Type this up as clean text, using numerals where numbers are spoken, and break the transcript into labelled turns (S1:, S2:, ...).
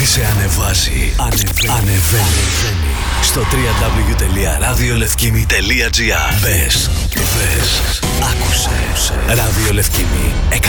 S1: ό,τι σε ανεβάζει, ανεβαίνει. Στο www.radiolevkimi.gr. Μπες, άκουσε. Ραδιολευκήμι.